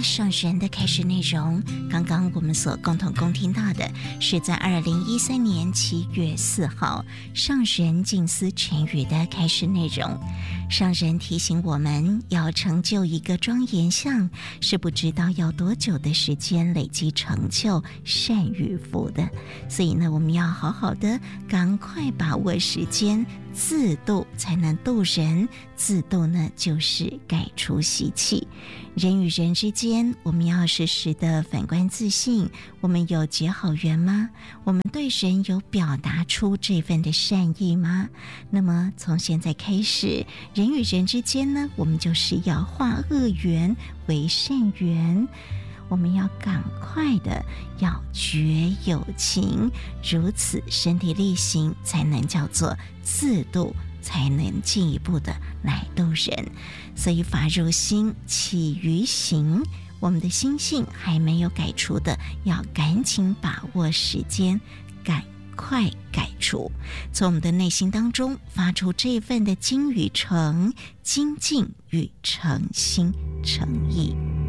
上人的开示内容，刚刚我们所共同听到的是在2013年7月4号上人静思晨语的开示内容。上人提醒我们，要成就一个庄严相，是不知道要多久的时间累积成就善与福的。所以呢，我们要好好的赶快把握时间，自度才能度人，自度呢就是改除习气。人与人之间，我们要时时的反观自信，我们有结好缘吗？我们对人有表达出这份的善意吗？那么从现在开始，人与人之间呢，我们就是要化恶缘为善缘，我们要赶快的要觉有情，如此身体力行，才能叫做自度，才能进一步的来度人。所以法入心，起于行，我们的心性还没有改除的，要赶紧把握时间，赶快改除，从我们的内心当中发出这份的精与诚，精进与诚心诚意。